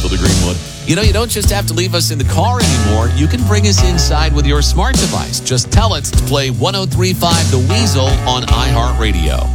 Central to Greenwood. You know, you don't just have to leave us in the car anymore. You can bring us inside with your smart device. Just tell it to play 103.5 The Weasel on iHeartRadio.